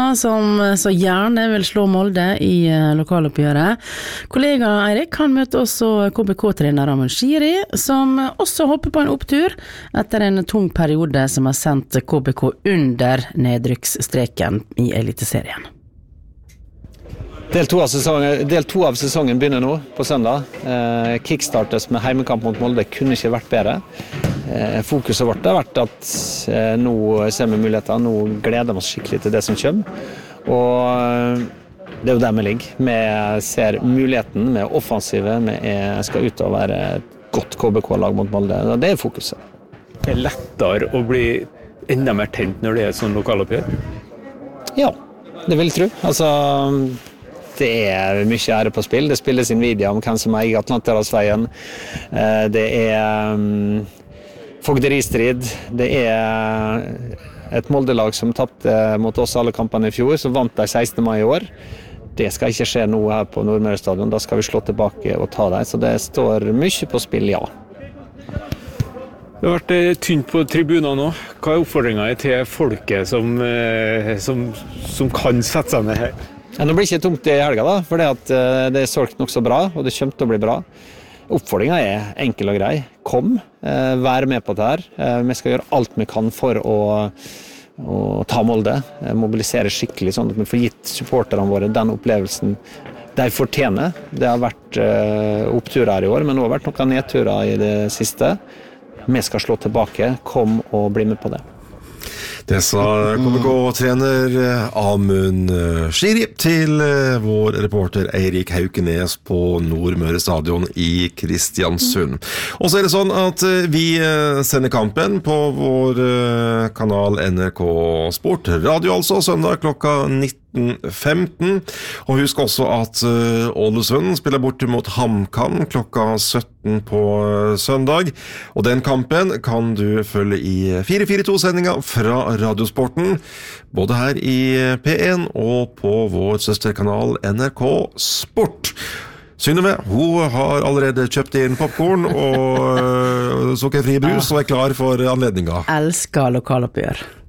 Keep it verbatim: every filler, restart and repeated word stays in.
som så gjerne vil slå Molde i lokaloppgjøret. Kollega Eirik, han møter også K B K-trener Amund Shiri, som også hopper på en opptur etter en tung periode som har sendt K B K under nedrykksstreken i Eliteserien. Del to av sesongen, del to av sesongen begynner nå på søndag. Eh, kickstartes med heimekamp mot Molde kunne ikke vært bedre. Eh, fokuset vårt har vært at eh, nå ser vi muligheter, nå gleder vi oss skikkelig til det som kommer. Og eh, det er jo der vi ligger. Vi ser muligheten, vi er offensive, vi er, skal ut og være et godt K B K-lag mot Molde. Det er fokuset. Det er lettere å bli enda mer tent når det er et sånn lokaloppgjør? Ja, det vil jeg tro. Altså... Det er mye ære på spill. Det spilles inn video om hvem som eier Atlanterhavsveien. Det er um, fogderistrid. Det er et Molde-lag som tappte mot oss alle kampene i fjor, som vant de sekstende mai i år. Det skal ikke skje noe her på Nordmøre Stadion. Da skal vi slå tilbake og ta dem. Så det står mye på spill, ja. Det har vært tynt på tribuner nå. Hva er oppfordringen til folket som, som, som kan sette seg ned her? Ja, nå blir det ikke tomt i helga da, for det er solgt nok så bra, og det kommer til å bli bra. Oppfordringen er enkel og grei. Kom, eh, vær med på det her. Eh, vi skal gjøre alt vi kan for å, å ta Molde, eh, mobilisere skikkelig, sånn at vi får gitt supporterne våre den opplevelsen de fortjener. Det har vært eh, oppturer i år, men det har vært noen nedturer i det siste. Vi skal slå tilbake. Kom og bli med på det. Det sa K B K-trener Amund Shiri til vår reporter Eirik Haukenes på Nordmøre Stadion i Kristiansund. Og så er det sånn at vi sender kampen på vår kanal N R K Sport Radio, altså søndag klokka nitten femten. Og husk også at Ålesund spiller bort mot HamKam klokka sytten på søndag. Og den kampen kan du følge i fire fire to-sendinga fra Radiosporten, både her i P én og på vår søsterkanal N R K Sport. Synnøve, hun har allerede kjøpt inn popcorn og sukkerfri brus og er klar for anledninga. Elsker lokaloppgjør.